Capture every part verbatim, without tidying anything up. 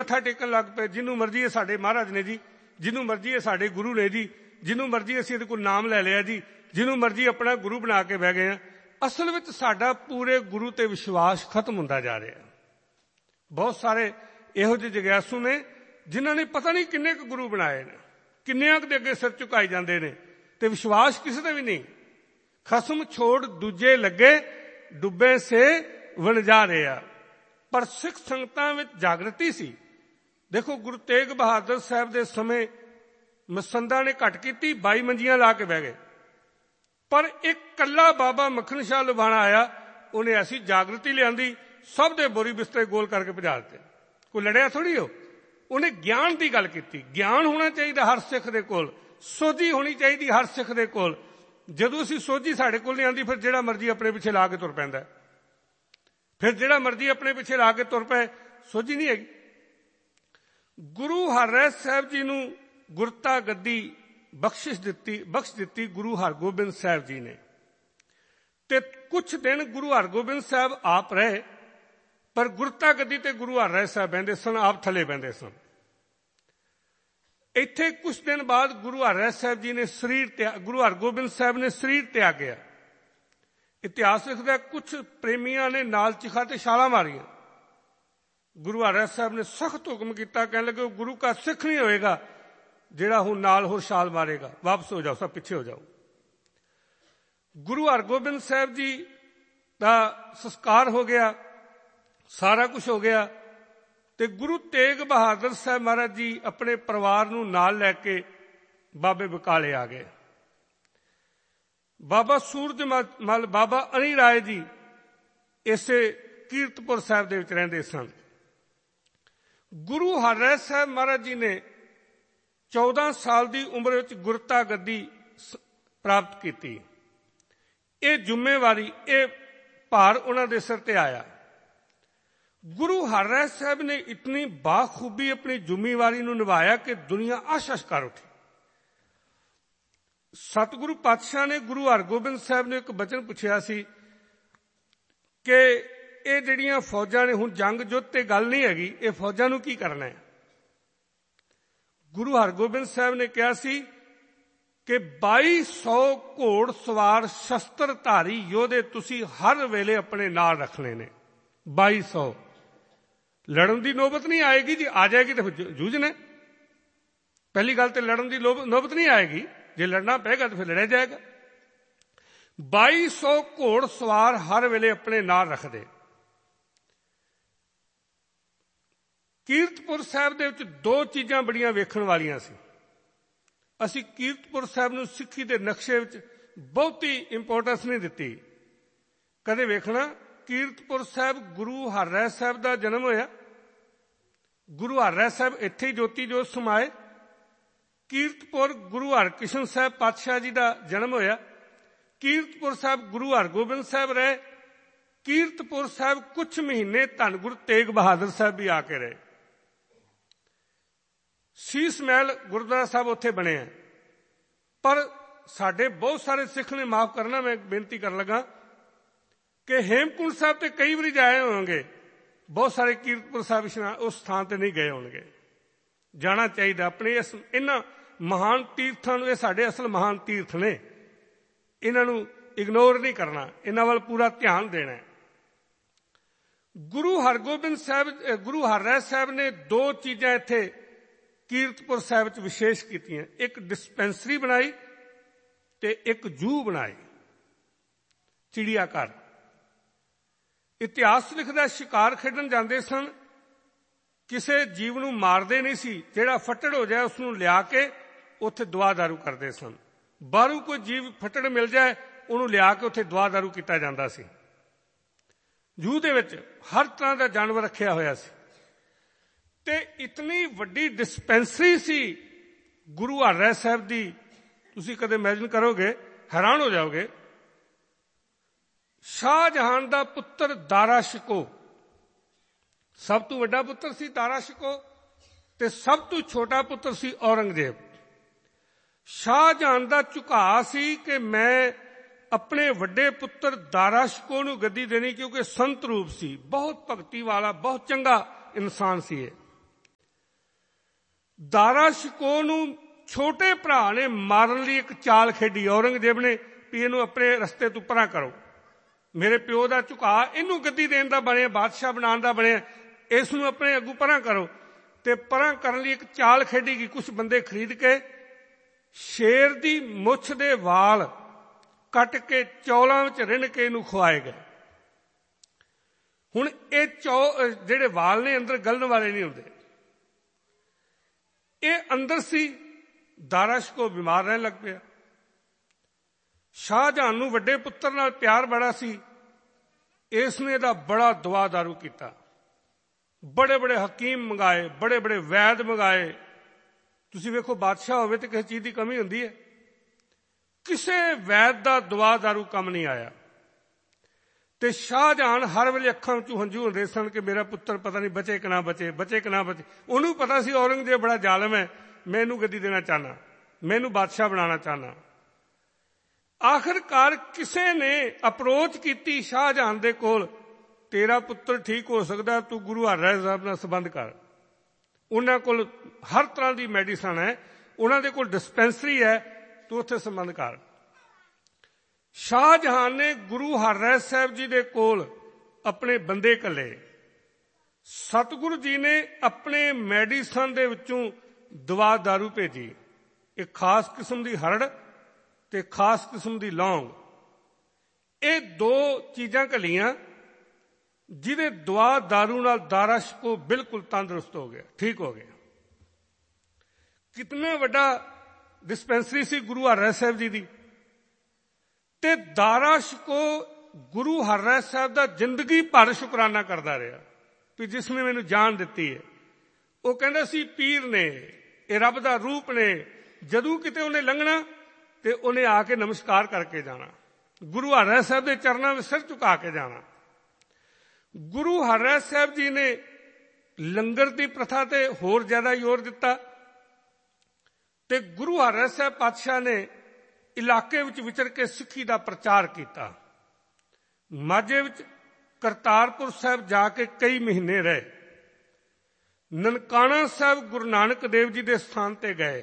ਮੱਥਾ ਟੇਕਣ ਲੱਗ ਪਏ, ਜਿਹਨੂੰ ਮਰਜ਼ੀ ਇਹ ਸਾਡੇ ਮਹਾਰਾਜ ਨੇ ਜੀ, ਜਿਹਨੂੰ ਮਰਜ਼ੀ ਇਹ ਸਾਡੇ ਗੁਰੂ ਨੇ ਜੀ, ਜਿਹਨੂੰ ਮਰਜ਼ੀ ਅਸੀਂ ਇਹਦੇ ਕੋਲ ਨਾਮ ਲੈ ਲਿਆ ਜੀ, ਜਿਹਨੂੰ ਮਰਜ਼ੀ ਆਪਣਾ ਗੁਰੂ ਬਣਾ ਕੇ ਬਹਿ ਗਏ ਹਾਂ। ਅਸਲ ਵਿੱਚ ਸਾਡਾ ਪੂਰੇ ਗੁਰੂ ਤੇ ਵਿਸ਼ਵਾਸ ਖਤਮ ਹੁੰਦਾ ਜਾ ਰਿਹਾ। ਬਹੁਤ ਸਾਰੇ ਇਹੋ ਜਿਹੇ ਜਗਿਆਸੂ ਨੇ ਜਿਨ੍ਹਾਂ ਨੇ ਪਤਾ ਨਹੀਂ ਕਿੰਨੇ ਕੁ ਗੁਰੂ ਬਣਾਏ ਨੇ, ਕਿੰਨਿਆਂ ਕੁ ਦੇ ਅੱਗੇ ਸਿਰ ਝੁਕਾਈ ਜਾਂਦੇ ਨੇ, ਤੇ ਵਿਸ਼ਵਾਸ ਕਿਸੇ ਦਾ ਵੀ ਨਹੀਂ। ਖਸਮ ਛੋੜ ਦੂਜੇ ਲੱਗੇ, ਡੁੱਬੇ ਸੇ ਵਣਜਾ ਰਹੇ ਆ। ਪਰ ਸਿੱਖ ਸੰਗਤਾਂ ਵਿੱਚ ਜਾਗਰਤੀ ਸੀ। ਦੇਖੋ, ਗੁਰੂ ਤੇਗ ਬਹਾਦਰ ਸਾਹਿਬ ਦੇ ਸਮੇਂ ਮਸੰਦਾਂ ਨੇ ਘੱਟ ਕੀਤੀ, ਬਾਈ ਮੰਜੀਆਂ ਲਾ ਕੇ ਬਹਿ ਗਏ। ਪਰ ਇੱਕ ਇਕੱਲਾ ਬਾਬਾ ਮੱਖਣ ਸ਼ਾਹ ਲੁਬਾਣਾ ਆਇਆ, ਉਹਨੇ ਐਸੀ ਜਾਗਰਤੀ ਲਿਆਂਦੀ, ਸਭ ਦੇ ਬੋਰੀ ਬਿਸਤਰੇ ਗੋਲ ਕਰਕੇ ਭਜਾ ਦਿੱਤੇ। ਕੋਈ ਲੜਿਆ ਥੋੜ੍ਹੀ ਹੋ, ਉਹਨੇ ਗਿਆਨ ਦੀ ਗੱਲ ਕੀਤੀ। ਗਿਆਨ ਹੋਣਾ ਚਾਹੀਦਾ ਹਰ ਸਿੱਖ ਦੇ ਕੋਲ, ਸੋਝੀ ਹੋਣੀ ਚਾਹੀਦੀ ਹਰ ਸਿੱਖ ਦੇ ਕੋਲ। ਜਦੋਂ ਅਸੀਂ ਸੋਝੀ ਸਾਡੇ ਕੋਲ ਨਹੀਂ ਆਉਂਦੀ, ਫਿਰ ਜਿਹੜਾ ਮਰਜ਼ੀ ਆਪਣੇ ਪਿੱਛੇ ਲਾ ਕੇ ਤੁਰ ਪੈਂਦਾ, ਫਿਰ ਜਿਹੜਾ ਮਰਜ਼ੀ ਆਪਣੇ ਪਿੱਛੇ ਲਾ ਕੇ ਤੁਰ ਪਏ, ਸੋਝੀ ਨਹੀਂ ਹੈਗੀ। ਗੁਰੂ ਹਰਿਰਾਏ ਸਾਹਿਬ ਜੀ ਨੂੰ ਗੁਰਤਾ ਗੱਦੀ ਬਖਸ਼ਿਸ਼ ਦਿੱਤੀ ਬਖਸ਼ ਦਿੱਤੀ ਗੁਰੂ ਹਰਗੋਬਿੰਦ ਸਾਹਿਬ ਜੀ ਨੇ, ਤੇ ਕੁਛ ਦਿਨ ਗੁਰੂ ਹਰਗੋਬਿੰਦ ਸਾਹਿਬ ਆਪ ਰਹੇ, ਪਰ ਗੁਰਤਾ ਗੱਦੀ ਤੇ ਗੁਰੂ ਹਰਿਰਾਏ ਸਾਹਿਬ ਬਹਿੰਦੇ ਸਨ, ਆਪ ਥੱਲੇ ਬਹਿੰਦੇ ਸਨ। ਇੱਥੇ ਕੁਛ ਦਿਨ ਬਾਅਦ ਗੁਰੂ ਹਰਿਰਾਏ ਸਾਹਿਬ ਜੀ ਨੇ ਸਰੀਰ ਤਿਆਗ, ਗੁਰੂ ਹਰਗੋਬਿੰਦ ਸਾਹਿਬ ਨੇ ਸਰੀਰ ਤਿਆਗਿਆ। ਇਤਿਹਾਸ ਲਿਖਦਾ, ਕੁਛ ਪ੍ਰੇਮੀਆਂ ਨੇ ਨਾਲ ਚਿਖਾ ਤੇ ਛਾਲਾਂ ਮਾਰੀਆਂ। ਗੁਰੂ ਹਰਿਰਾਏ ਸਾਹਿਬ ਨੇ ਸਖਤ ਹੁਕਮ ਕੀਤਾ, ਕਹਿਣ ਲੱਗੇ ਗੁਰੂ ਕਾ ਸਿੱਖ ਨਹੀਂ ਹੋਏਗਾ ਜਿਹੜਾ ਹੁਣ ਨਾਲ ਹੋਰ ਛਾਲ ਮਾਰੇਗਾ, ਵਾਪਸ ਹੋ ਜਾਓ, ਸਭ ਪਿੱਛੇ ਹੋ ਜਾਓ। ਗੁਰੂ ਹਰਗੋਬਿੰਦ ਸਾਹਿਬ ਜੀ ਦਾ ਸੰਸਕਾਰ ਹੋ ਗਿਆ, ਸਾਰਾ ਕੁਝ ਹੋ ਗਿਆ, ਤੇ ਗੁਰੂ ਤੇਗ ਬਹਾਦਰ ਸਾਹਿਬ ਮਹਾਰਾਜ ਜੀ ਆਪਣੇ ਪਰਿਵਾਰ ਨੂੰ ਨਾਲ ਲੈ ਕੇ ਬਾਬੇ ਬਕਾਲੇ ਆ ਗਏ। ਬਾਬਾ ਸੂਰਜ ਮਲ, ਬਾਬਾ ਅਣੀ ਰਾਏ ਜੀ ਇਸੇ ਕੀਰਤਪੁਰ ਸਾਹਿਬ ਦੇ ਵਿੱਚ ਰਹਿੰਦੇ ਸਨ। ਗੁਰੂ ਹਰਿਰਾਏ ਸਾਹਿਬ ਮਹਾਰਾਜ ਜੀ ਨੇ ਚੌਦਾਂ ਸਾਲ ਦੀ ਉਮਰ ਵਿੱਚ ਗੁਰਤਾ ਗੱਦੀ ਪ੍ਰਾਪਤ ਕੀਤੀ। ਇਹ ਜ਼ਿੰਮੇਵਾਰੀ, ਇਹ ਭਾਰ ਉਹਨਾਂ ਦੇ ਸਿਰ ਤੇ ਆਇਆ। ਗੁਰੂ ਹਰਿਰਾਏ ਸਾਹਿਬ ਨੇ ਇਤਨੀ ਬਾਖੂਬੀ ਆਪਣੀ ਜ਼ਿੰਮੇਵਾਰੀ ਨੂੰ ਨਿਭਾਇਆ ਕਿ ਦੁਨੀਆ ਆਸ਼-ਆਸ਼ ਕਰ ਉੱਠੀ। ਸਤਿਗੁਰੂ ਪਾਤਸ਼ਾਹ ਨੇ ਗੁਰੂ ਹਰਗੋਬਿੰਦ ਸਾਹਿਬ ਨੇ ਇੱਕ ਬਚਨ ਪੁੱਛਿਆ ਸੀ ਕਿ ਇਹ ਜਿਹੜੀਆਂ ਫੌਜਾਂ ਨੇ, ਹੁਣ ਜੰਗ ਜੁੱਧ ਤੇ ਗੱਲ ਨਹੀਂ ਹੈਗੀ, ਇਹ ਫੌਜਾਂ ਨੂੰ ਕੀ ਕਰਨਾ ਹੈ। ਗੁਰੂ ਹਰਗੋਬਿੰਦ ਸਾਹਿਬ ਨੇ ਕਿਹਾ ਸੀ ਕਿ ਬਾਈ ਸੌ ਘੋੜ ਸਵਾਰ ਸ਼ਸਤਰਧਾਰੀ ਯੋਧੇ ਤੁਸੀਂ ਹਰ ਵੇਲੇ ਆਪਣੇ ਨਾਲ ਰੱਖਣੇ ਨੇ। ਬਾਈ ਸੌ ਲੜਨ ਦੀ ਨੌਬਤ ਨਹੀਂ ਆਏਗੀ ਜੀ, ਆ ਜਾਏਗੀ ਤਾਂ ਜੂਝਣਾ। ਪਹਿਲੀ ਗੱਲ ਤੇ ਲੜਨ ਦੀ ਨੌਬਤ ਨਹੀਂ ਆਏਗੀ, ਜੇ ਲੜਨਾ ਪਏਗਾ ਤਾਂ ਫਿਰ ਲੜਿਆ ਜਾਏਗਾ। ਬਾਈ ਸੌ ਘੋੜ ਸਵਾਰ ਹਰ ਵੇਲੇ ਆਪਣੇ ਨਾਲ ਰੱਖਦੇ। ਕੀਰਤਪੁਰ ਸਾਹਿਬ ਦੇ ਵਿੱਚ ਦੋ ਚੀਜ਼ਾਂ ਬੜੀਆਂ ਵੇਖਣ ਵਾਲੀਆਂ ਸੀ। ਅਸੀਂ ਕੀਰਤਪੁਰ ਸਾਹਿਬ ਨੂੰ ਸਿੱਖੀ ਦੇ ਨਕਸ਼ੇ ਵਿੱਚ ਬਹੁਤੀ ਇੰਪੋਰਟੈਂਸ ਨਹੀਂ ਦਿੱਤੀ। ਕਦੇ ਵੇਖਣਾ, ਕੀਰਤਪੁਰ ਸਾਹਿਬ ਗੁਰੂ ਹਰਿਰਾਏ ਸਾਹਿਬ ਦਾ ਜਨਮ ਹੋਇਆ, ਗੁਰੂ ਹਰਿਰਾਏ ਸਾਹਿਬ ਇੱਥੇ ਹੀ ਜੋਤੀ ਜੋਤ ਸਮਾਏ। ਕੀਰਤਪੁਰ ਗੁਰੂ ਹਰਕ੍ਰਿਸ਼ਨ ਸਾਹਿਬ ਪਾਤਸ਼ਾਹ ਜੀ ਦਾ ਜਨਮ ਹੋਇਆ। ਕੀਰਤਪੁਰ ਸਾਹਿਬ ਗੁਰੂ ਹਰਗੋਬਿੰਦ ਸਾਹਿਬ ਰਹੇ। ਕੀਰਤਪੁਰ ਸਾਹਿਬ ਕੁਝ ਮਹੀਨੇ ਧੰਨ ਗੁਰੂ ਤੇਗ ਬਹਾਦਰ ਸਾਹਿਬ ਵੀ ਆ ਕੇ ਰਹੇ। ਸੀਸ ਮਹਿਲ ਗੁਰਦੁਆਰਾ ਸਾਹਿਬ ਉੱਥੇ ਬਣਿਆ। ਪਰ ਸਾਡੇ ਬਹੁਤ ਸਾਰੇ ਸਿੱਖ ਨੇ, ਮਾਫ ਕਰਨਾ ਮੈਂ ਬੇਨਤੀ ਕਰਨ ਲੱਗਾ, ਕਿ ਹੇਮਕੁੰਟ ਸਾਹਿਬ ਤੇ ਕਈ ਵਾਰੀ ਜਾਏ ਹੋਣਗੇ, ਬਹੁਤ ਸਾਰੇ ਕੀਰਤਪੁਰ ਸਾਹਿਬ ਉਸ ਸਥਾਨ ਤੇ ਨਹੀਂ ਗਏ ਹੋਣਗੇ। ਜਾਣਾ ਚਾਹੀਦਾ ਆਪਣੇ ਇਸ ਇਹਨਾਂ ਮਹਾਨ ਤੀਰਥਾਂ ਨੂੰ। ਇਹ ਸਾਡੇ ਅਸਲ ਮਹਾਨ ਤੀਰਥ ਨੇ, ਇਹਨਾਂ ਨੂੰ ਇਗਨੋਰ ਨਹੀਂ ਕਰਨਾ, ਇਹਨਾਂ ਵੱਲ ਪੂਰਾ ਧਿਆਨ ਦੇਣਾ। ਗੁਰੂ ਹਰਗੋਬਿੰਦ ਸਾਹਿਬ, ਗੁਰੂ ਹਰਿਰਾਏ ਸਾਹਿਬ ਨੇ ਦੋ ਚੀਜ਼ਾਂ ਇੱਥੇ ਕੀਰਤਪੁਰ ਸਾਹਿਬ ਵਿੱਚ ਵਿਸ਼ੇਸ਼ ਕੀਤੀਆਂ। ਇੱਕ ਡਿਸਪੈਂਸਰੀ ਬਣਾਈ ਤੇ ਇੱਕ ਜੂ ਬਣਾਈ, ਚਿੜੀਆ ਘਰ। ਇਤਿਹਾਸ ਲਿਖਦਾ, ਸ਼ਿਕਾਰ ਖੇਡਣ ਜਾਂਦੇ ਸਨ, ਕਿਸੇ ਜੀਵ ਨੂੰ ਮਾਰਦੇ ਨਹੀਂ ਸੀ, ਜਿਹੜਾ ਫੱਟੜ ਹੋ ਜਾਏ ਉਸ ਨੂੰ ਲਿਆ ਕੇ ਉੱਥੇ ਦੁਆ ਦਾਰੂ ਕਰਦੇ ਸਨ। ਬਾਹਰੋਂ ਕੋਈ ਜੀਵ ਫੱਟੜ ਮਿਲ ਜਾਏ, ਉਹਨੂੰ ਲਿਆ ਕੇ ਉੱਥੇ ਦੁਆ ਦਾਰੂ ਕੀਤਾ ਜਾਂਦਾ ਸੀ। ਜੂ ਦੇ ਵਿੱਚ ਹਰ ਤਰ੍ਹਾਂ ਦਾ ਜਾਨਵਰ ਰੱਖਿਆ ਹੋਇਆ ਸੀ, ਤੇ ਇਤਨੀ ਵੱਡੀ ਡਿਸਪੈਂਸਰੀ ਸੀ ਗੁਰੂ ਹਰਿਰਾਏ ਸਾਹਿਬ ਦੀ, ਤੁਸੀਂ ਕਦੇ ਇਮੈਜਿਨ ਕਰੋਗੇ, ਹੈਰਾਨ ਹੋ ਜਾਓਗੇ। ਸ਼ਾਹਜਹਾਨ ਦਾ ਪੁੱਤਰ ਦਾਰਾ ਸ਼ਿਕੋ ਸਭ ਤੋਂ ਵੱਡਾ ਪੁੱਤਰ ਸੀ, ਦਾਰਾ ਸ਼ਿਕੋ, ਤੇ ਸਭ ਤੋਂ ਛੋਟਾ ਪੁੱਤਰ ਸੀ ਔਰੰਗਜ਼ੇਬ। ਸ਼ਾਹਜਹਾਨ ਦਾ ਝੁਕਾਅ ਸੀ ਕਿ ਮੈਂ ਆਪਣੇ ਵੱਡੇ ਪੁੱਤਰ ਦਾਰਾ ਸ਼ਿਕੋ ਨੂੰ ਗੱਦੀ ਦੇਣੀ, ਕਿਉਂਕਿ ਸੰਤ ਰੂਪ ਸੀ, ਬਹੁਤ ਭਗਤੀ ਵਾਲਾ, ਬਹੁਤ ਚੰਗਾ ਇਨਸਾਨ ਸੀ ਇਹ। ਦਾਰਾ ਸ਼ਿਕੋਹ ਨੂੰ ਛੋਟੇ ਭਰਾ ਨੇ ਮਾਰਨ ਲਈ ਇੱਕ ਚਾਲ ਖੇਡੀ ਔਰੰਗਜ਼ੇਬ ਨੇ ਵੀ ਇਹਨੂੰ ਆਪਣੇ ਰਸਤੇ ਤੋਂ ਪਰਾਂ ਕਰੋ, ਮੇਰੇ ਪਿਓ ਦਾ ਝੁਕਾ ਇਹਨੂੰ ਗੱਦੀ ਦੇਣ ਦਾ ਬਣਿਆ, ਬਾਦਸ਼ਾਹ ਬਣਾਉਣ ਦਾ ਬਣਿਆ, ਇਸ ਨੂੰ ਆਪਣੇ ਅੱਗੋਂ ਪਰਾਂ ਕਰੋ। ਤੇ ਪਰਾਂ ਕਰਨ ਲਈ ਇੱਕ ਚਾਲ ਖੇਡੀ ਗਈ। ਕੁਝ ਬੰਦੇ ਖਰੀਦ ਕੇ ਸ਼ੇਰ ਦੀ ਮੁੱਛ ਦੇ ਵਾਲ ਕੱਟ ਕੇ ਚੌਲਾਂ ਵਿੱਚ ਰਿੰਨ ਕੇ ਇਹਨੂੰ ਖਵਾਏ ਗਏ। ਹੁਣ ਇਹ ਚੌ ਜਿਹੜੇ ਵਾਲ ਨੇ ਅੰਦਰ ਗਲਣ ਵਾਲੇ ਨਹੀਂ ਹੁੰਦੇ, ਇਹ ਅੰਦਰ ਸੀ। ਦਾਰਾ ਸ਼ਿਕੋਹ ਬਿਮਾਰ ਰਹਿਣ ਲੱਗ ਪਿਆ। ਸ਼ਾਹਜਹਾਨ ਨੂੰ ਵੱਡੇ ਪੁੱਤਰ ਨਾਲ ਪਿਆਰ ਬੜਾ ਸੀ, ਇਸ ਨੇ ਇਹਦਾ ਬੜਾ ਦਵਾ ਦਾਰੂ ਕੀਤਾ। ਬੜੇ ਬੜੇ ਹਕੀਮ ਮੰਗਾਏ, ਬੜੇ ਬੜੇ ਵੈਦ ਮੰਗਾਏ। ਤੁਸੀਂ ਵੇਖੋ ਬਾਦਸ਼ਾਹ ਹੋਵੇ ਤੇ ਕਿਸੇ ਚੀਜ਼ ਦੀ ਕਮੀ ਹੁੰਦੀ ਹੈ, ਕਿਸੇ ਵੈਦ ਦਾ ਦਵਾ ਦਾਰੂ ਕੰਮ ਨਹੀਂ ਆਇਆ। ਤੇ ਸ਼ਾਹਜਹਾਨ ਹਰ ਵੇਲੇ ਅੱਖਾਂ ਵਿੱਚੋਂ ਹੰਝੂ ਹੁੰਦੇ ਸਨ ਕਿ ਮੇਰਾ ਪੁੱਤਰ ਪਤਾ ਨਹੀਂ ਬਚੇ ਕਿ ਨਾ ਬਚੇ, ਬਚੇ ਕਿ ਨਾ ਬਚੇ। ਉਹਨੂੰ ਪਤਾ ਸੀ ਔਰੰਗਜ਼ੇਬ ਬੜਾ ਜ਼ਾਲਮ ਹੈ, ਮੈਂ ਇਹਨੂੰ ਗੱਦੀ ਦੇਣਾ ਚਾਹੁੰਦਾ, ਮੈਨੂੰ ਬਾਦਸ਼ਾਹ ਬਣਾਉਣਾ ਚਾਹੁੰਦਾ। ਆਖਿਰਕਾਰ ਕਿਸੇ ਨੇ ਅਪਰੋਚ ਕੀਤੀ ਸ਼ਾਹਜਹਾਨ ਦੇ ਕੋਲ, ਤੇਰਾ ਪੁੱਤਰ ਠੀਕ ਹੋ ਸਕਦਾ, ਤੂੰ ਗੁਰੂ ਹਰਿਰਾਏ ਸਾਹਿਬ ਨਾਲ ਸੰਬੰਧ ਕਰ। ਉਹਨਾਂ ਕੋਲ ਹਰ ਤਰ੍ਹਾਂ ਦੀ ਮੈਡੀਸਨ ਹੈ, ਉਹਨਾਂ ਦੇ ਕੋਲ ਡਿਸਪੈਂਸਰੀ ਹੈ, ਤੂੰ ਉੱਥੇ ਸੰਬੰਧ ਕਰ। ਸ਼ਾਹਜਹਾਨ ਨੇ ਗੁਰੂ ਹਰਿਰਾਏ ਸਾਹਿਬ ਜੀ ਦੇ ਕੋਲ ਆਪਣੇ ਬੰਦੇ ਘੱਲੇ। ਸਤਿਗੁਰੂ ਜੀ ਨੇ ਆਪਣੇ ਮੈਡੀਸਨ ਦੇ ਵਿੱਚੋਂ ਦਵਾ ਦਾਰੂ ਭੇਜੀ, ਇੱਕ ਖਾਸ ਕਿਸਮ ਦੀ ਹਰੜ ਤੇ ਖਾਸ ਕਿਸਮ ਦੀ ਲੌਂਗ। ਇਹ ਦੋ ਚੀਜ਼ਾਂ ਘੱਲੀਆਂ ਜਿਹਦੇ ਦਵਾ ਦਾਰੂ ਨਾਲ ਦਾਰਾ ਸ਼ਿਕੋਹ ਬਿਲਕੁਲ ਤੰਦਰੁਸਤ ਹੋ ਗਿਆ, ਠੀਕ ਹੋ ਗਿਆ। ਕਿਤਨਾ ਵੱਡਾ ਡਿਸਪੈਂਸਰੀ ਸੀ ਗੁਰੂ ਹਰਿਰਾਏ ਸਾਹਿਬ ਜੀ ਦੀ। ਤੇ ਦਾਰਾ ਸ਼ਿਕੋਹ ਗੁਰੂ ਹਰਿਰਾਏ ਸਾਹਿਬ ਦਾ ਜ਼ਿੰਦਗੀ ਭਰ ਸ਼ੁਕਰਾਨਾ ਕਰਦਾ ਰਿਹਾ ਵੀ ਜਿਸ ਨੇ ਮੈਨੂੰ ਜਾਨ ਦਿੱਤੀ ਹੈ। ਉਹ ਕਹਿੰਦਾ ਸੀ ਪੀਰ ਨੇ, ਇਹ ਰੱਬ ਦਾ ਰੂਪ ਨੇ, ਜਦੋਂ ਕਿਤੇ ਉਹਨੇ ਲੰਘਣਾ ਤੇ ਉਹਨੇ ਆ ਕੇ ਨਮਸਕਾਰ ਕਰਕੇ ਜਾਣਾ, ਗੁਰੂ ਹਰਿਰਾਏ ਸਾਹਿਬ ਦੇ ਚਰਨਾਂ ਵਿੱਚ ਸਿਰ ਝੁਕਾ ਕੇ ਜਾਣਾ। ਗੁਰੂ ਹਰਿਰਾਏ ਸਾਹਿਬ ਜੀ ਨੇ ਲੰਗਰ ਦੀ ਪ੍ਰਥਾ ਤੇ ਹੋਰ ਜ਼ਿਆਦਾ ਜ਼ੋਰ ਦਿੱਤਾ ਤੇ ਗੁਰੂ ਹਰਿਰਾਏ ਸਾਹਿਬ ਪਾਤਸ਼ਾਹ ਨੇ ਇਲਾਕੇ ਵਿੱਚ ਵਿਚਰ ਕੇ ਸਿੱਖੀ ਦਾ ਪ੍ਰਚਾਰ ਕੀਤਾ। ਮਾਝੇ ਵਿੱਚ ਕਰਤਾਰਪੁਰ ਸਾਹਿਬ ਜਾ ਕੇ ਕਈ ਮਹੀਨੇ ਰਹੇ। ਨਨਕਾਣਾ ਸਾਹਿਬ ਗੁਰੂ ਨਾਨਕ ਦੇਵ ਜੀ ਦੇ ਸਥਾਨ ਤੇ ਗਏ,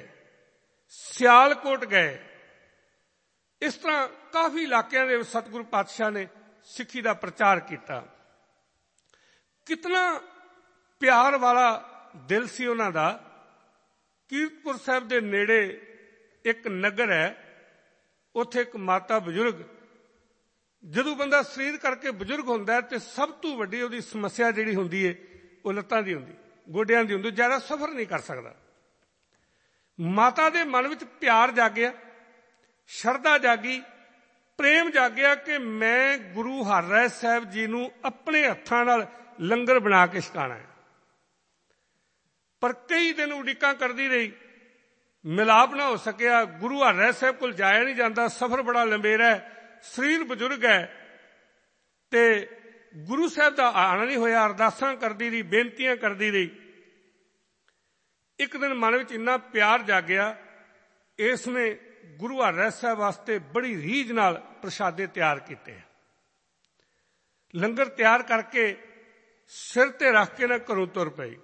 ਸਿਆਲਕੋਟ ਗਏ। ਇਸ ਤਰ੍ਹਾਂ ਕਾਫੀ ਇਲਾਕਿਆਂ ਦੇ ਵਿੱਚ ਸਤਿਗੁਰੂ ਪਾਤਸ਼ਾਹ ਨੇ ਸਿੱਖੀ ਦਾ ਪ੍ਰਚਾਰ ਕੀਤਾ। ਕਿਤਨਾ ਪਿਆਰ ਵਾਲਾ ਦਿਲ ਸੀ ਉਹਨਾਂ ਦਾ। ਕੀਰਤਪੁਰ ਸਾਹਿਬ ਦੇ ਨੇੜੇ ਇੱਕ ਨਗਰ ਹੈ, ਉੱਥੇ ਇੱਕ ਮਾਤਾ ਬਜ਼ੁਰਗ, ਜਦੋਂ ਬੰਦਾ ਸਰੀਰ ਕਰਕੇ ਬਜ਼ੁਰਗ ਹੁੰਦਾ ਤੇ ਸਭ ਤੋਂ ਵੱਡੀ ਉਹਦੀ ਸਮੱਸਿਆ ਜਿਹੜੀ ਹੁੰਦੀ ਹੈ ਉਹ ਲੱਤਾਂ ਦੀ ਹੁੰਦੀ, ਗੋਡਿਆਂ ਦੀ ਹੁੰਦੀ, ਜ਼ਿਆਦਾ ਸਫ਼ਰ ਨਹੀਂ ਕਰ ਸਕਦਾ। ਮਾਤਾ ਦੇ ਮਨ ਵਿੱਚ ਪਿਆਰ ਜਾਗਿਆ, ਸ਼ਰਧਾ ਜਾਗੀ, ਪ੍ਰੇਮ ਜਾਗਿਆ ਕਿ ਮੈਂ ਗੁਰੂ ਹਰਿਰਾਏ ਸਾਹਿਬ ਜੀ ਨੂੰ ਆਪਣੇ ਹੱਥਾਂ ਨਾਲ ਲੰਗਰ ਬਣਾ ਕੇ ਛਕਾਣਾ ਹੈ। ਪਰ ਕਈ ਦਿਨ ਉਡੀਕਾਂ ਕਰਦੀ ਰਹੀ, ਮਿਲਾਪ ਨਾ ਹੋ ਸਕਿਆ। ਗੁਰੂ ਹਰਿਰਾਏ ਸਾਹਿਬ ਕੋਲ ਜਾਇਆ ਨਹੀਂ ਜਾਂਦਾ, ਸਫ਼ਰ ਬੜਾ ਲੰਬੇਰਾ ਹੈ, ਸਰੀਰ ਬਜ਼ੁਰਗ ਹੈ ਤੇ ਗੁਰੂ ਸਾਹਿਬ ਦਾ ਆਣਾ ਨਹੀਂ ਹੋਇਆ। ਅਰਦਾਸਾਂ ਕਰਦੀ ਰਹੀ, ਬੇਨਤੀਆਂ ਕਰਦੀ ਰਹੀ। ਇੱਕ ਦਿਨ ਮਨ ਵਿੱਚ ਇੰਨਾ ਪਿਆਰ ਜਾਗਿਆ, ਇਸ ਨੇ ਗੁਰੂ ਹਰਿਰਾਏ ਸਾਹਿਬ ਵਾਸਤੇ ਬੜੀ ਰੀਝ ਨਾਲ ਪ੍ਰਸ਼ਾਦੇ ਤਿਆਰ ਕੀਤੇ। ਲੰਗਰ ਤਿਆਰ ਕਰਕੇ ਸਿਰ ਤੇ ਰੱਖ ਕੇ ਨਾ ਘਰੋਂ ਤੁਰ ਪਈ।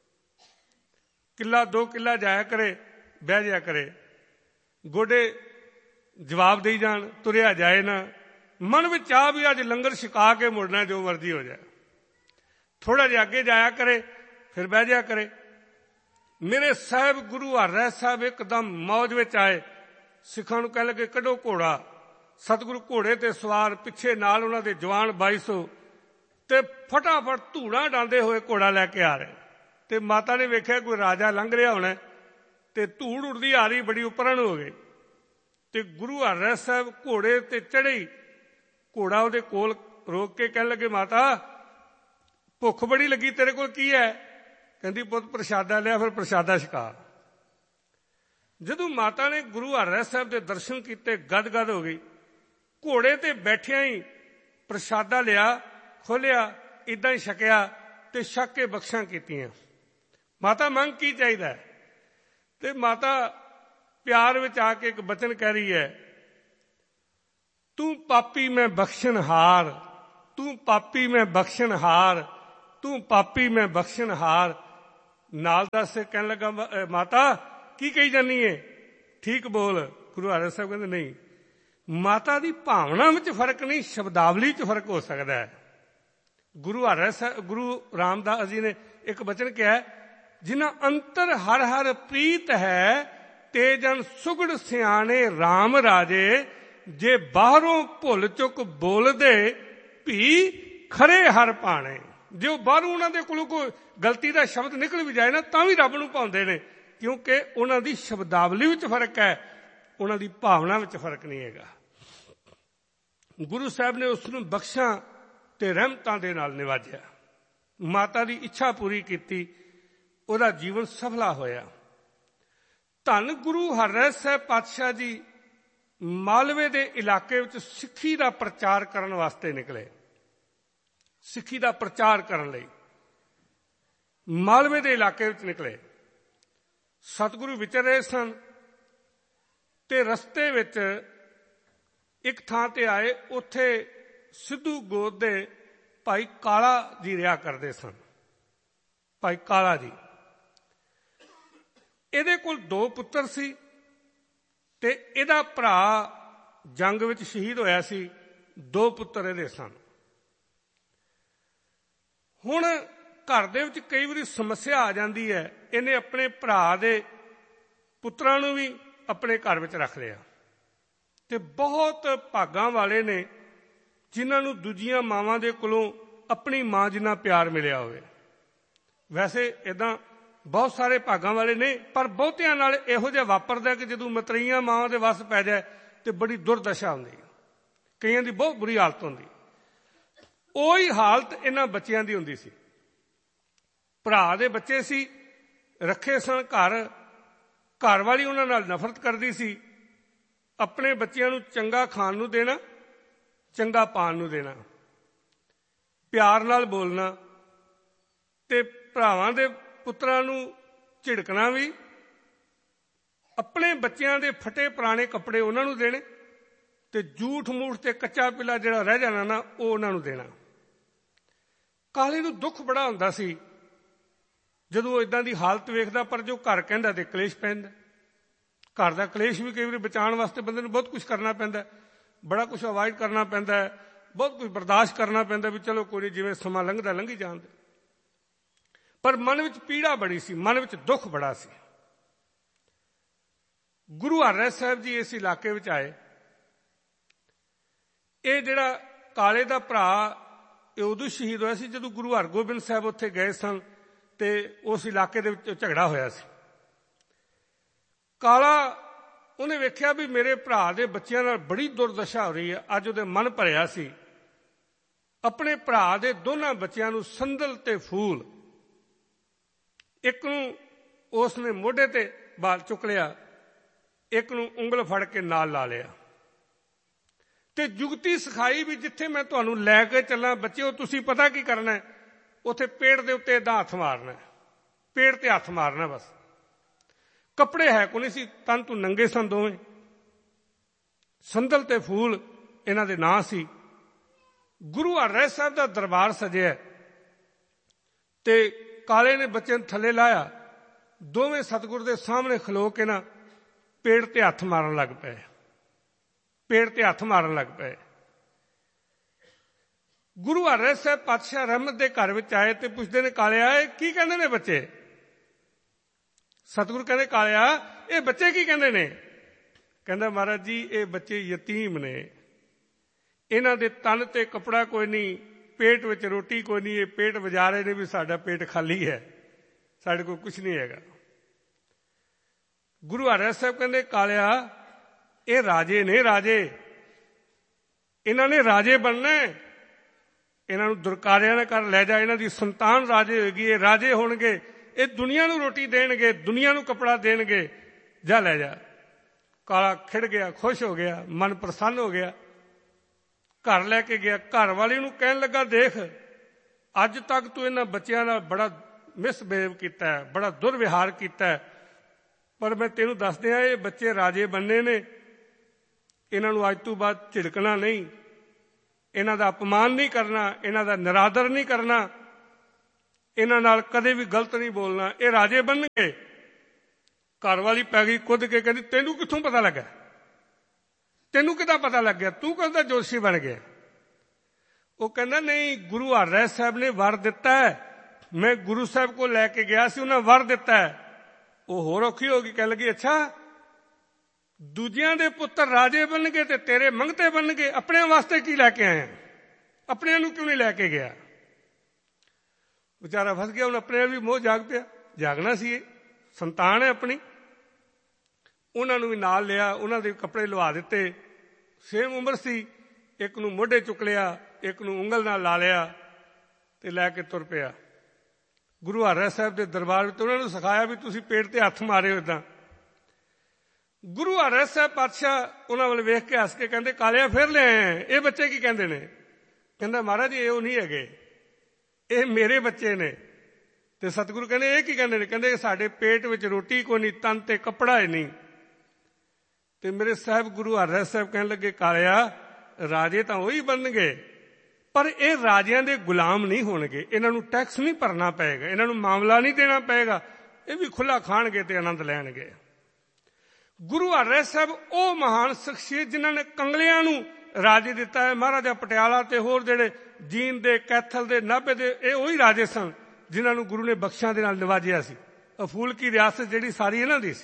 ਕਿੱਲਾ ਦੋ ਕਿੱਲਾ ਜਾਇਆ ਕਰੇ, ਬਹਿ ਜਾਇਆ ਕਰੇ, ਗੋਡੇ ਜਵਾਬ ਦੇਈ ਜਾਣ, ਤੁਰਿਆ ਜਾਏ ਨਾ। ਮਨ ਵਿੱਚ ਆ ਵੀ ਅੱਜ ਲੰਗਰ ਛਕਾ ਕੇ ਮੁੜਨਾ, ਜੋ ਮਰਜ਼ੀ ਹੋ ਜਾਏ। ਥੋੜਾ ਜਿਹਾ ਅੱਗੇ ਜਾਇਆ ਕਰੇ, ਫਿਰ ਬਹਿ ਜਾਇਆ ਕਰੇ। ਮੇਰੇ ਸਾਹਿਬ ਗੁਰੂ ਹਰਿਰਾਏ ਸਾਹਿਬ ਇੱਕਦਮ ਮੌਜ ਵਿੱਚ ਆਏ। ਸਿੱਖਾਂ ਨੂੰ ਕਹਿ ਲੱਗੇ ਕੱਢੋ ਘੋੜਾ। ਸਤਿਗੁਰੂ ਘੋੜੇ ਤੇ ਸਵਾਰ, ਪਿੱਛੇ ਨਾਲ ਉਹਨਾਂ ਦੇ ਜਵਾਨ ਬਾਈ ਸੌ ਤੇ ਫਟਾਫਟ ਧੂੜਾਂ ਡਾਂਦੇ ਹੋਏ ਘੋੜਾ ਲੈ ਕੇ ਆ ਰਹੇ। ਤੇ ਮਾਤਾ ਨੇ ਵੇਖਿਆ ਕੋਈ ਰਾਜਾ ਲੰਘ ਰਿਹਾ ਹੋਣਾ ਤੇ ਧੂੜ ਉੜਦੀ ਆ ਰਹੀ, ਬੜੀ ਉਪਰਨ ਹੋ ਗਈ। ਤੇ ਗੁਰੂ ਹਰਿਰਾਏ ਸਾਹਿਬ ਘੋੜੇ ਤੇ ਚੜ੍ਹੀ। ਘੋੜਾ ਉਹਦੇ ਕੋਲ ਰੋਕ ਕੇ ਕਹਿਣ ਲੱਗੇ, ਮਾਤਾ ਭੁੱਖ ਬੜੀ ਲੱਗੀ, ਤੇਰੇ ਕੋਲ ਕੀ ਹੈ? ਕਹਿੰਦੀ ਪੁੱਤ ਪ੍ਰਸ਼ਾਦਾ ਲਿਆ, ਫਿਰ ਪ੍ਰਸ਼ਾਦਾ ਛਕਾ। ਜਦੋਂ ਮਾਤਾ ਨੇ ਗੁਰੂ ਹਰਿਰਾਏ ਸਾਹਿਬ ਦੇ ਦਰਸ਼ਨ ਕੀਤੇ, ਗਦ-ਗਦ ਹੋ ਗਈ। ਘੋੜੇ ਤੇ ਬੈਠਿਆਂ ਹੀ ਪ੍ਰਸ਼ਾਦਾ ਲਿਆ, ਖੋਲਿਆ, ਇਦਾਂ ਹੀ ਛਕਿਆ ਤੇ ਛਕ ਕੇ ਬਖਸ਼ਾਂ ਕੀਤੀਆਂ। ਮਾਤਾ ਮੰਗ ਕੀ ਚਾਹੀਦਾ? ਤੇ ਮਾਤਾ ਪਿਆਰ ਵਿੱਚ ਆ ਕੇ ਇੱਕ ਬਚਨ ਕਹਿ ਰਹੀ ਹੈ, ਤੂੰ ਪਾਪੀ ਮੈਂ ਬਖਸ਼ਣਹਾਰ, ਤੂੰ ਪਾਪੀ ਮੈਂ ਬਖਸ਼ਣਹਾਰ, ਤੂੰ ਪਾਪੀ ਮੈਂ ਬਖਸ਼ਣਹਾਰ। ਨਾਲ ਦੱਸ। ਕਹਿਣ ਲੱਗਾ ਮਾਤਾ ਕੀ ਕਹੀ ਜਾਨੀ ਏ, ਠੀਕ ਬੋਲ। ਗੁਰੂ ਹਰਿ ਸਾਹਿਬ ਕਹਿੰਦੇ ਨਹੀਂ, ਮਾਤਾ ਦੀ ਭਾਵਨਾ ਵਿੱਚ ਫਰਕ ਨਹੀਂ, ਸ਼ਬਦਾਵਲੀ 'ਚ ਫਰਕ ਹੋ ਸਕਦਾ ਹੈ। ਗੁਰੂ ਹਰਿ ਸਾਹਿਬ ਗੁਰੂ ਰਾਮਦਾਸ ਜੀ ਨੇ ਇੱਕ ਬਚਨ ਕਿਹਾ, ਜਿਨ੍ਹਾਂ ਅੰਤਰ ਹਰ ਹਰ ਪ੍ਰੀਤ ਹੈ, ਤੇ ਜਨ ਸੁਗੜ ਸਿਆਣੇ ਰਾਮ ਰਾਜੇ। ਜੇ ਬਾਹਰੋਂ ਭੁੱਲ ਚੁੱਕ ਬੋਲਦੇ, ਭੀ ਖਰੇ ਹਰ ਭਾਣੇ। ਜੇ ਉਹ ਬਾਹਰੋਂ ਉਹਨਾਂ ਦੇ ਕੋਲੋਂ ਕੋਈ ਗਲਤੀ ਦਾ ਸ਼ਬਦ ਨਿਕਲ ਵੀ ਜਾਏ ਨਾ, ਤਾਂ ਵੀ ਰੱਬ ਨੂੰ ਭਾਉਂਦੇ ਨੇ, ਕਿਉਂਕਿ ਉਹਨਾਂ ਦੀ ਸ਼ਬਦਾਵਲੀ ਵਿੱਚ ਫਰਕ ਹੈ, ਉਹਨਾਂ ਦੀ ਭਾਵਨਾ ਵਿੱਚ ਫਰਕ ਨਹੀਂ ਹੈਗਾ। ਗੁਰੂ ਸਾਹਿਬ ਨੇ ਉਸ ਨੂੰ ਬਖਸ਼ਾਂ ਤੇ ਰਹਿਮਤਾਂ ਦੇ ਨਾਲ ਨਿਵਾਜਿਆ, ਮਾਤਾ ਦੀ ਇੱਛਾ ਪੂਰੀ ਕੀਤੀ, ਉਹਦਾ ਜੀਵਨ ਸਫਲਾ ਹੋਇਆ। ਧੰਨ ਗੁਰੂ ਹਰਿ ਸਾਹਿਬ ਪਾਤਸ਼ਾਹ ਜੀ ਮਾਲਵੇ ਦੇ ਇਲਾਕੇ ਵਿੱਚ ਸਿੱਖੀ ਦਾ ਪ੍ਰਚਾਰ ਕਰਨ ਵਾਸਤੇ ਨਿਕਲੇ। ਸਿੱਖੀ ਦਾ ਪ੍ਰਚਾਰ ਕਰਨ ਲਈ ਮਾਲਵੇ ਦੇ ਇਲਾਕੇ ਵਿੱਚ ਨਿਕਲੇ। ਸਤਿਗੁਰੂ ਵਿਚਰ ਰਹੇ ਸਨ ਤੇ ਰਸਤੇ ਵਿੱਚ ਇੱਕ ਥਾਂ ਤੇ ਆਏ। ਉੱਥੇ ਸਿੱਧੂ ਗੋਤ ਦੇ ਭਾਈ ਕਾਲਾ ਜੀ ਰਿਹਾ ਕਰਦੇ ਸਨ। ਭਾਈ ਕਾਲਾ ਜੀ, ਇਹਦੇ ਕੋਲ ਦੋ ਪੁੱਤਰ ਸੀ ਤੇ ਇਹਦਾ ਭਰਾ ਜੰਗ ਵਿੱਚ ਸ਼ਹੀਦ ਹੋਇਆ ਸੀ। ਦੋ ਪੁੱਤਰ ਇਹਦੇ ਸਨ। ਹੁਣ ਘਰ ਦੇ ਵਿੱਚ ਕਈ ਵਾਰੀ ਸਮੱਸਿਆ ਆ ਜਾਂਦੀ ਹੈ। ਇਹਨੇ ਆਪਣੇ ਭਰਾ ਦੇ ਪੁੱਤਰਾਂ ਨੂੰ ਵੀ ਆਪਣੇ ਘਰ ਵਿੱਚ ਰੱਖ ਲਿਆ। ਤੇ ਬਹੁਤ ਭਾਗਾਂ ਵਾਲੇ ਨੇ ਜਿਨ੍ਹਾਂ ਨੂੰ ਦੂਜੀਆਂ ਮਾਵਾਂ ਦੇ ਕੋਲੋਂ ਆਪਣੀ ਮਾਂ ਜਿੰਨਾ ਪਿਆਰ ਮਿਲਿਆ ਹੋਵੇ। ਵੈਸੇ ਇੱਦਾਂ ਬਹੁਤ ਸਾਰੇ ਭਾਗਾਂ ਵਾਲੇ ਨੇ, ਪਰ ਬਹੁਤਿਆਂ ਨਾਲ ਇਹੋ ਜਿਹਾ ਵਾਪਰਦਾ ਕਿ ਜਦੋਂ ਮਤਰੇਈਆਂ ਮਾਵਾਂ ਦੇ ਵੱਸ ਪੈ ਜਾਏ ਤੇ ਬੜੀ ਦੁਰਦਸ਼ਾ ਹੁੰਦੀ ਹੈ। ਕਈਆਂ ਦੀ ਬਹੁਤ ਬੁਰੀ ਹਾਲਤ ਹੁੰਦੀ। ਉਹੀ ਹਾਲਤ ਇਹਨਾਂ ਬੱਚਿਆਂ ਦੀ ਹੁੰਦੀ ਸੀ। ਭਰਾ ਦੇ ਬੱਚੇ ਸੀ, ਰੱਖੇ ਸਨ ਘਰ। ਘਰ ਵਾਲੀ ਉਹਨਾਂ ਨਾਲ ਨਫ਼ਰਤ ਕਰਦੀ ਸੀ। ਆਪਣੇ ਬੱਚਿਆਂ ਨੂੰ ਚੰਗਾ ਖਾਣ ਨੂੰ ਦੇਣਾ, ਚੰਗਾ ਪਾਣ ਨੂੰ ਦੇਣਾ, ਪਿਆਰ ਨਾਲ ਬੋਲਣਾ, ਤੇ ਭਰਾਵਾਂ ਦੇ ਪੁੱਤਰਾਂ ਨੂੰ ਝਿੜਕਣਾ ਵੀ। ਆਪਣੇ ਬੱਚਿਆਂ ਦੇ ਫਟੇ ਪੁਰਾਣੇ ਕੱਪੜੇ ਉਹਨਾਂ ਨੂੰ ਦੇਣੇ, ਤੇ ਝੂਠ ਮੂਠ ਤੇ ਕੱਚਾ ਪਿਲਾ ਜਿਹੜਾ ਰਹਿ ਜਾਣਾ ਨਾ, ਉਹ ਉਹਨਾਂ ਨੂੰ ਦੇਣਾ। ਕਾਲੇ ਨੂੰ ਦੁੱਖ ਬੜਾ ਹੁੰਦਾ ਸੀ ਜਦੋਂ ਉਹ ਇਦਾਂ ਦੀ ਹਾਲਤ ਵੇਖਦਾ, ਪਰ ਜੋ ਘਰ ਕਹਿੰਦਾ ਤੇ ਕਲੇਸ਼ ਪੈਂਦਾ। ਘਰ ਦਾ ਕਲੇਸ਼ ਵੀ ਕਈ ਵਾਰੀ ਬਚਾਉਣ ਵਾਸਤੇ ਬੰਦੇ ਨੂੰ ਬਹੁਤ ਕੁਝ ਕਰਨਾ ਪੈਂਦਾ, ਬੜਾ ਕੁਝ ਅਵਾਇਡ ਕਰਨਾ ਪੈਂਦਾ, ਬਹੁਤ ਕੁਝ ਬਰਦਾਸ਼ਤ ਕਰਨਾ ਪੈਂਦਾ ਵੀ ਚਲੋ ਕੋਈ ਨਹੀਂ, ਜਿਵੇਂ ਸਮਾਂ ਲੰਘਦਾ ਲੰਘੀ ਜਾਣ। ਪਰ ਮਨ ਵਿੱਚ ਪੀੜਾ ਬੜੀ ਸੀ, ਮਨ ਵਿੱਚ ਦੁੱਖ ਬੜਾ ਸੀ। ਗੁਰੂ ਹਰਿ ਸਾਹਿਬ ਜੀ ਇਸ ਇਲਾਕੇ ਵਿੱਚ ਆਏ। ਇਹ ਜਿਹੜਾ ਕਾਲੇ ਦਾ ਭਰਾ, ਇਹ ਉਦੋਂ ਸ਼ਹੀਦ ਹੋਇਆ ਸੀ ਜਦੋਂ ਗੁਰੂ ਹਰਗੋਬਿੰਦ ਸਾਹਿਬ ਉੱਥੇ ਗਏ ਸਨ ਤੇ ਉਸ ਇਲਾਕੇ ਦੇ ਵਿੱਚ ਝਗੜਾ ਹੋਇਆ ਸੀ। ਕਾਲਾ ਉਹਨੇ ਵੇਖਿਆ ਵੀ ਮੇਰੇ ਭਰਾ ਦੇ ਬੱਚਿਆਂ ਨਾਲ ਬੜੀ ਦੁਰਦਸ਼ਾ ਹੋ ਰਹੀ ਹੈ। ਅੱਜ ਉਹਦੇ ਮਨ ਭਰਿਆ ਸੀ। ਆਪਣੇ ਭਰਾ ਦੇ ਦੋਨਾਂ ਬੱਚਿਆਂ ਨੂੰ ਸੰਦਲ ਤੇ ਫੂਲ, ਇੱਕ ਨੂੰ ਉਸ ਨੇ ਮੋਢੇ ਤੇ ਬਾਲ ਚੁੱਕ ਲਿਆ, ਇੱਕ ਨੂੰ ਉਂਗਲ ਫੜ ਕੇ ਨਾਲ ਲਾ ਲਿਆ ਤੇ ਜੁਗਤੀ ਸਿਖਾਈ ਵੀ ਜਿੱਥੇ ਮੈਂ ਤੁਹਾਨੂੰ ਲੈ ਕੇ ਚੱਲਾਂ ਬੱਚਿਓ, ਤੁਸੀਂ ਪਤਾ ਕੀ ਕਰਨਾ ਹੈ, ਉੱਥੇ ਪੇੜ ਦੇ ਉੱਤੇ ਏਦਾਂ ਹੱਥ ਮਾਰਨਾ, ਪੇੜ ਤੇ ਹੱਥ ਮਾਰਨਾ ਬਸ। ਕੱਪੜੇ ਹੈ ਕੋਈ ਨਹੀਂ ਸੀ, ਤਨ ਤੂੰ ਨੰਗੇ ਸਨ ਦੋਵੇਂ। ਸੰਦਲ ਤੇ ਫੂਲ ਇਹਨਾਂ ਦੇ ਨਾਂ ਸੀ। ਗੁਰੂ ਹਰਿ ਸਾਹਿਬ ਦਾ ਦਰਬਾਰ ਸਜਿਆ ਤੇ ਕਾਲੇ ਨੇ ਬੱਚੇ ਨੂੰ ਥੱਲੇ ਲਾਇਆ। ਦੋਵੇਂ ਸਤਿਗੁਰ ਦੇ ਸਾਹਮਣੇ ਖਲੋ ਕੇ ਨਾ ਪੇੜ ਤੇ ਹੱਥ ਮਾਰਨ ਲੱਗ ਪਏ, ਪੇੜ ਤੇ ਹੱਥ ਮਾਰਨ ਲੱਗ ਪਏ। ਗੁਰੂ ਹਰਿ ਸਾਹਿਬ ਪਾਤਸ਼ਾਹ ਰਹਿਮਤ ਦੇ ਘਰ ਵਿੱਚ ਆਏ ਤੇ ਪੁੱਛਦੇ ਨੇ, ਕਾਲਿਆ ਇਹ ਕੀ ਕਹਿੰਦੇ ਨੇ ਬੱਚੇ? ਸਤਿਗੁਰੂ ਕਹਿੰਦੇ, ਕਾਲਿਆ ਇਹ ਬੱਚੇ ਕੀ ਕਹਿੰਦੇ ਨੇ? ਕਹਿੰਦਾ, ਮਹਾਰਾਜ ਜੀ ਇਹ ਬੱਚੇ ਯਤੀਮ ਨੇ, ਇਹਨਾਂ ਦੇ ਤਨ ਤੇ ਕੱਪੜਾ ਕੋਈ ਨਹੀਂ, ਪੇਟ ਵਿੱਚ ਰੋਟੀ ਕੋਈ ਨਹੀਂ, ਇਹ ਪੇਟ ਵਜਾ ਰਹੇ ਨੇ ਵੀ ਸਾਡਾ ਪੇਟ ਖਾਲੀ ਹੈ, ਸਾਡੇ ਕੋਲ ਕੁਝ ਨਹੀਂ ਹੈਗਾ। ਗੁਰੂ ਹਰਿ ਸਾਹਿਬ ਕਹਿੰਦੇ, ਕਾਲਿਆ ਇਹ ਰਾਜੇ ਨੇ, ਰਾਜੇ, ਇਹਨਾਂ ਨੇ ਰਾਜੇ ਬਣਨਾ, ਇਹਨਾਂ ਨੂੰ ਦੁਰਕਾਰਿਆਂ ਨਾਲ ਕਰ ਲੈ ਜਾ, ਇਹਨਾਂ ਦੀ ਸੰਤਾਨ ਰਾਜੇ ਹੋਏਗੀ, ਇਹ ਰਾਜੇ ਹੋਣਗੇ, ਇਹ ਦੁਨੀਆ ਨੂੰ ਰੋਟੀ ਦੇਣਗੇ, ਦੁਨੀਆ ਨੂੰ ਕੱਪੜਾ ਦੇਣਗੇ, ਜਾ ਲੈ ਜਾ। ਕਾਲਾ ਖਿੜ ਗਿਆ, ਖੁਸ਼ ਹੋ ਗਿਆ, ਮਨ ਪ੍ਰਸੰਨ ਹੋ ਗਿਆ। ਘਰ ਲੈ ਕੇ ਗਿਆ। ਘਰ ਵਾਲੀ ਨੂੰ ਕਹਿਣ ਲੱਗਾ, ਦੇਖ ਅੱਜ ਤੱਕ ਤੂੰ ਇਹਨਾਂ ਬੱਚਿਆਂ ਨਾਲ ਬੜਾ ਮਿਸਬਿਹੇਵ ਕੀਤਾ ਹੈ, ਬੜਾ ਦੁਰਵਿਹਾਰ ਕੀਤਾ ਹੈ, ਪਰ ਮੈਂ ਤੈਨੂੰ ਦੱਸ ਦਿਆਂ ਇਹ ਬੱਚੇ ਰਾਜੇ ਬਣਨੇ ਨੇ, ਇਹਨਾਂ ਨੂੰ ਅੱਜ ਤੋਂ ਬਾਅਦ ਝਿੜਕਣਾ ਨਹੀਂ, ਇਹਨਾਂ ਦਾ ਅਪਮਾਨ ਨਹੀਂ ਕਰਨਾ, ਇਹਨਾਂ ਦਾ ਨਿਰਾਦਰ ਨਹੀਂ ਕਰਨਾ, ਇਹਨਾਂ ਨਾਲ ਕਦੇ ਵੀ ਗਲਤ ਨਹੀਂ ਬੋਲਣਾ। ਇਹ ਰਾਜੇ ਬਣਨਗੇ। ਘਰ ਵਾਲੀ ਪੈ ਗਈ ਕੁੱਦ ਕੇ, ਕਹਿੰਦੀ ਤੈਨੂੰ ਕਿੱਥੋਂ ਪਤਾ ਲੱਗਾ? ਤੈਨੂੰ ਕਿੱਦਾਂ ਪਤਾ ਲੱਗ ਗਿਆ? ਤੂੰ ਕਹਿੰਦਾ ਜੋਸ਼ੀ ਬਣ ਗਿਆ। ਉਹ ਕਹਿੰਦਾ ਨਹੀਂ, ਗੁਰੂ ਹਰਿਰਾਏ ਸਾਹਿਬ ਨੇ ਵਰ ਦਿੱਤਾ ਹੈ। ਮੈਂ ਗੁਰੂ ਸਾਹਿਬ ਕੋਲ ਲੈ ਕੇ ਗਿਆ ਸੀ, ਉਹਨਾਂ ਵਰ ਦਿੱਤਾ ਹੈ। ਉਹ ਹੋਰ ਔਖੀ ਹੋ ਗਈ, ਕਹਿਣ ਲੱਗੀ ਅੱਛਾ ਦੂਜਿਆਂ ਦੇ ਪੁੱਤਰ ਰਾਜੇ ਬਣਨਗੇ ਤੇ ਤੇਰੇ ਮੰਗਤੇ ਬਣਨਗੇ, ਆਪਣਿਆਂ ਵਾਸਤੇ ਕੀ ਲੈ ਕੇ ਆਏ? ਆਪਣਿਆਂ ਨੂੰ ਕਿਉਂ ਨਹੀਂ ਲੈ ਕੇ ਗਿਆ? ਵਿਚਾਰਾ ਫਸ ਗਿਆ। ਹੁਣ ਆਪਣੇ ਵੀ ਮੋਹ ਜਾਗ ਪਿਆ। ਜਾਗਣਾ ਸੀ, ਇਹ ਸੰਤਾਨ ਹੈ ਆਪਣੀ। ਉਹਨਾਂ ਨੂੰ ਵੀ ਨਾਲ ਲਿਆ, ਉਹਨਾਂ ਦੇ ਕੱਪੜੇ ਲਵਾ ਦਿੱਤੇ। ਸੇਮ ਉਮਰ ਸੀ। ਇੱਕ ਨੂੰ ਮੋਢੇ ਚੁੱਕ ਲਿਆ, ਇੱਕ ਨੂੰ ਉਂਗਲ ਨਾਲ ਲਾ ਲਿਆ ਤੇ ਲੈ ਕੇ ਤੁਰ ਪਿਆ ਗੁਰੂ ਹਰਿਰਾਏ ਸਾਹਿਬ ਦੇ ਦਰਬਾਰ ਵਿੱਚ। ਉਹਨਾਂ ਨੂੰ ਸਿਖਾਇਆ ਵੀ ਤੁਸੀਂ ਪੇਟ ਤੇ ਹੱਥ ਮਾਰਿਓ ਏਦਾਂ। ਗੁਰੂ ਹਰਿਰਾਏ ਸਾਹਿਬ ਪਾਤਸ਼ਾਹ ਉਹਨਾਂ ਵੱਲ ਵੇਖ ਕੇ ਹੱਸ ਕੇ ਕਹਿੰਦੇ ਕਾਲਿਆ ਫਿਰ ਲੈ ਆਏ, ਇਹ ਬੱਚੇ ਕੀ ਕਹਿੰਦੇ ਨੇ? ਕਹਿੰਦਾ ਮਹਾਰਾਜ ਇਹ ਉਹ ਨਹੀਂ ਹੈਗੇ, ਇਹ ਮੇਰੇ ਬੱਚੇ ਨੇ। ਤੇ ਸਤਿਗੁਰੂ ਕਹਿੰਦੇ ਇਹ ਕੀ ਕਹਿੰਦੇ ਨੇ? ਕਹਿੰਦੇ ਸਾਡੇ ਪੇਟ ਵਿੱਚ ਰੋਟੀ ਕੋਈ ਨਹੀਂ, ਤਨ ਤੇ ਕੱਪੜਾ ਹੀ ਨਹੀਂ। ਤੇ ਮੇਰੇ ਸਾਹਿਬ ਗੁਰੂ ਹਰਿਰਾਏ ਸਾਹਿਬ ਕਹਿਣ ਲੱਗੇ ਕਾਲਿਆ ਰਾਜੇ ਤਾਂ ਉਹੀ ਬਣਨਗੇ, ਪਰ ਇਹ ਰਾਜਿਆਂ ਦੇ ਗੁਲਾਮ ਨਹੀਂ ਹੋਣਗੇ। ਇਹਨਾਂ ਨੂੰ ਟੈਕਸ ਨਹੀਂ ਭਰਨਾ ਪਏਗਾ, ਇਹਨਾਂ ਨੂੰ ਮਾਮਲਾ ਨਹੀਂ ਦੇਣਾ ਪਏਗਾ। ਇਹ ਵੀ ਖੁੱਲਾ ਖਾਣਗੇ ਤੇ ਆਨੰਦ ਲੈਣਗੇ। ਗੁਰੂ ਹਰਿਰਾਏ ਸਾਹਿਬ ਉਹ ਮਹਾਨ ਸ਼ਖਸੀਅਤ ਜਿਨ੍ਹਾਂ ਨੇ ਕੰਗਲਿਆਂ ਨੂੰ ਰਾਜੇ ਦਿੱਤਾ ਹੈ। ਮਹਾਰਾਜਾ ਪਟਿਆਲਾ ਤੇ ਹੋਰ ਜਿਹੜੇ ਜੀਂਦ ਦੇ, ਕੈਥਲ ਦੇ, ਨਾਭੇ ਦੇ, ਇਹ ਉਹੀ ਰਾਜੇ ਸਨ ਜਿਨ੍ਹਾਂ ਨੂੰ ਗੁਰੂ ਨੇ ਬਖਸ਼ਾਂ ਦੇ ਨਾਲ ਨਿਵਾਜਿਆ ਸੀ। ਅਫੂਲ ਕੀ ਰਿਆਸਤ ਜਿਹੜੀ ਸਾਰੀ ਇਹਨਾਂ ਦੀ ਸੀ।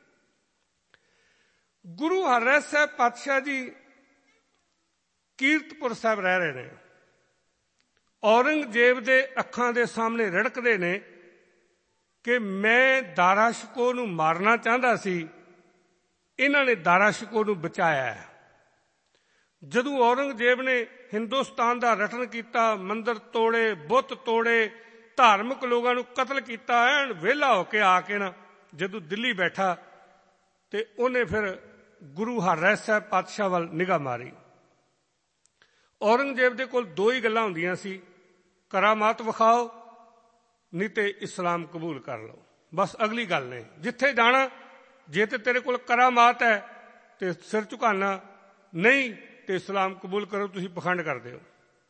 ਗੁਰੂ ਹਰਿਰਾਏ ਸਾਹਿਬ ਪਾਤਸ਼ਾਹ ਜੀ ਕੀਰਤਪੁਰ ਸਾਹਿਬ ਰਹਿ ਰਹੇ ਨੇ। ਔਰੰਗਜ਼ੇਬ ਦੇ ਅੱਖਾਂ ਦੇ ਸਾਹਮਣੇ ਰੜਕਦੇ ਨੇ ਕਿ ਮੈਂ ਦਾਰਾ ਸ਼ਿਕੋਹ ਨੂੰ ਮਾਰਨਾ ਚਾਹੁੰਦਾ ਸੀ, ਇਹਨਾਂ ਨੇ ਦਾਰਾ ਸ਼ਿਕੋਹ ਨੂੰ ਬਚਾਇਆ। ਜਦੋਂ ਔਰੰਗਜ਼ੇਬ ਨੇ ਹਿੰਦੁਸਤਾਨ ਦਾ ਰਟਨ ਕੀਤਾ, ਮੰਦਰ ਤੋੜੇ, ਬੁੱਤ ਤੋੜੇ, ਧਾਰਮਿਕ ਲੋਕਾਂ ਨੂੰ ਕਤਲ ਕੀਤਾ, ਐਨ ਵਿਹਲਾ ਹੋ ਕੇ ਆ ਕੇ ਨਾ ਜਦੋਂ ਦਿੱਲੀ ਬੈਠਾ ਤੇ ਉਹਨੇ ਫਿਰ ਗੁਰੂ ਹਰਿਰਾਏ ਸਾਹਿਬ ਪਾਤਸ਼ਾਹ ਵੱਲ ਨਿਗਾਹ ਮਾਰੀ। ਔਰੰਗਜ਼ੇਬ ਦੇ ਕੋਲ ਦੋ ਹੀ ਗੱਲਾਂ ਹੁੰਦੀਆਂ ਸੀ, ਕਰਾਮਾਤ ਵਿਖਾਓ ਨਹੀਂ ਤੇ ਇਸਲਾਮ ਕਬੂਲ ਕਰ ਲਓ। ਬਸ ਅਗਲੀ ਗੱਲ ਨਹੀਂ। ਜਿੱਥੇ ਜਾਣਾ, ਜੇ ਤੇ ਤੇਰੇ ਕੋਲ ਕਰਾਮਾਤ ਹੈ ਤੇ ਸਿਰ ਝੁਕਾਣਾ, ਨਹੀਂ ਤੇ ਇਸਲਾਮ ਕਬੂਲ ਕਰੋ, ਤੁਸੀਂ ਪਖੰਡ ਕਰਦੇ ਹੋ।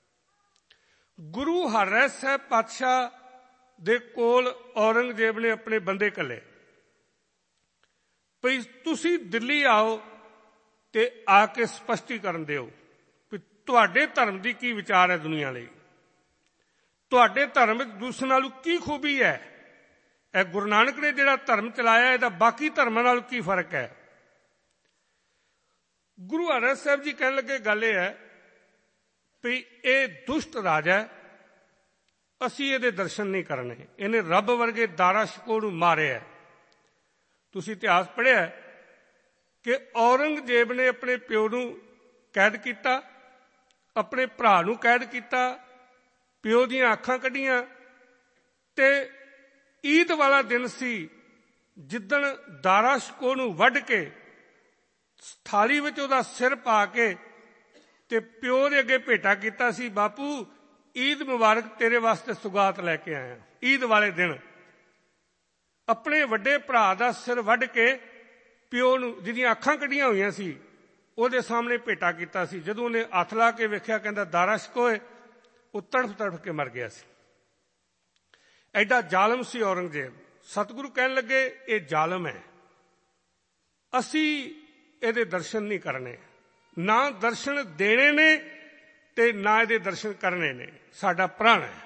ਗੁਰੂ ਹਰਿਰਾਏ ਸਾਹਿਬ ਪਾਤਸ਼ਾਹ ਦੇ ਕੋਲ ਔਰੰਗਜ਼ੇਬ ਨੇ ਆਪਣੇ ਬੰਦੇ ਘੱਲੇ ਭਈ ਤੁਸੀਂ ਦਿੱਲੀ ਆਓ ਤੇ ਆ ਕੇ ਸਪਸ਼ਟੀਕਰਨ ਦਿਓ ਵੀ ਤੁਹਾਡੇ ਧਰਮ ਦੀ ਕੀ ਵਿਚਾਰ ਹੈ ਦੁਨੀਆ ਲਈ, ਤੁਹਾਡੇ ਧਰਮ ਵਿੱਚ ਦੂਸਰੇ ਨਾਲੋਂ ਕੀ ਖੂਬੀ ਹੈ, ਇਹ ਗੁਰੂ ਨਾਨਕ ਨੇ ਜਿਹੜਾ ਧਰਮ ਚਲਾਇਆ ਇਹਦਾ ਬਾਕੀ ਧਰਮਾਂ ਨਾਲ ਕੀ ਫਰਕ ਹੈ। ਗੁਰੂ ਹਰਿਰਾਏ ਸਾਹਿਬ ਜੀ ਕਹਿਣ ਲੱਗੇ ਗੱਲ ਇਹ ਹੈ ਵੀ ਇਹ ਦੁਸ਼ਟ ਰਾਜਾ ਹੈ, ਅਸੀਂ ਇਹਦੇ ਦਰਸ਼ਨ ਨਹੀਂ ਕਰਨੇ, ਇਹਨੇ ਰੱਬ ਵਰਗੇ ਦਾਰਾ ਸ਼ਿਕੋਹ ਨੂੰ ਮਾਰਿਆ। ਤੁਸੀਂ ਇਤਿਹਾਸ ਪੜ੍ਹਿਆ ਕਿ ਔਰੰਗਜ਼ੇਬ ਨੇ ਆਪਣੇ ਪਿਓ ਨੂੰ ਕੈਦ ਕੀਤਾ, ਆਪਣੇ ਭਰਾ ਨੂੰ ਕੈਦ ਕੀਤਾ, ਪਿਓ ਦੀਆਂ ਅੱਖਾਂ ਕੱਢੀਆਂ ਤੇ ਈਦ ਵਾਲਾ ਦਿਨ ਸੀ ਜਿੱਦਣ ਦਾਰਾ ਸ਼ਿਕੋਹ ਨੂੰ ਵੱਢ ਕੇ ਥਾਲੀ ਵਿੱਚ ਉਹਦਾ ਸਿਰ ਪਾ ਕੇ ਤੇ ਪਿਓ ਦੇ ਅੱਗੇ ਭੇਟਾ ਕੀਤਾ ਸੀ, ਬਾਪੂ ਈਦ ਮੁਬਾਰਕ, ਤੇਰੇ ਵਾਸਤੇ ਸੁਗਾਤ ਲੈ ਕੇ ਆਇਆ। ਈਦ ਵਾਲੇ ਦਿਨ ਆਪਣੇ ਵੱਡੇ ਭਰਾ ਦਾ ਸਿਰ ਵੱਢ ਕੇ ਪਿਓ ਨੂੰ, ਜਿਹਦੀਆਂ ਅੱਖਾਂ ਕੱਢੀਆਂ ਹੋਈਆਂ ਸੀ, ਉਹਦੇ ਸਾਹਮਣੇ ਭੇਟਾ ਕੀਤਾ ਸੀ। ਜਦੋਂ ਉਹਨੇ ਹੱਥ ਲਾ ਕੇ ਵੇਖਿਆ, ਕਹਿੰਦਾ ਦਾਰਾ ਸ਼ਿਕੋਹ, ਉਹ ਤੜਫ ਤੜਫ ਕੇ ਮਰ ਗਿਆ ਸੀ। ਐਡਾ ਜ਼ਾਲਮ ਸੀ ਔਰੰਗਜ਼ੇਬ। ਸਤਿਗੁਰੂ ਕਹਿਣ ਲੱਗੇ ਇਹ ਜ਼ਾਲਮ ਹੈ, ਅਸੀਂ ਇਹਦੇ ਦਰਸ਼ਨ ਨਹੀਂ ਕਰਨੇ, ਨਾ ਦਰਸ਼ਨ ਦੇਣੇ ਨੇ ਤੇ ਨਾ ਇਹਦੇ ਦਰਸ਼ਨ ਕਰਨੇ ਨੇ, ਸਾਡਾ ਪ੍ਰਣ ਹੈ।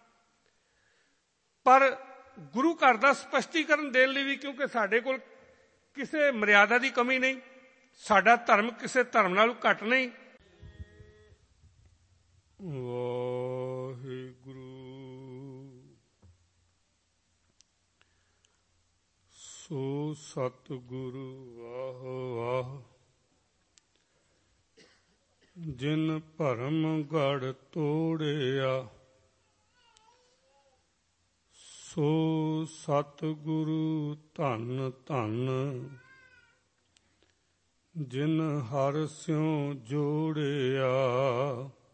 ਪਰ ਗੁਰੂ ਘਰ ਦਾ ਸਪਸ਼ਟੀਕਰਨ ਦੇਣ ਲਈ ਵੀ, ਕਿਉਂਕਿ ਸਾਡੇ ਕੋਲ ਕਿਸੇ ਮਰਿਆਦਾ ਦੀ ਕਮੀ ਨਹੀਂ, ਸਾਡਾ ਧਰਮ ਕਿਸੇ ਧਰਮ ਨਾਲੋਂ ਘੱਟ ਨਹੀਂ। ਵਾਹਿਗੁਰੂ ਸੋ ਸਤਿਗੁਰੂ ਵਾਹ ਵਾਹ, ਜਿਨ ਭਰਮ ਗੜ ਤੋੜਿਆ, ਸੋ ਸਤਿਗੁਰੂ ਧੰਨ ਧੰਨ, ਜਿਨ ਹਰਿ ਸਿਉ ਜੋੜਿਆ।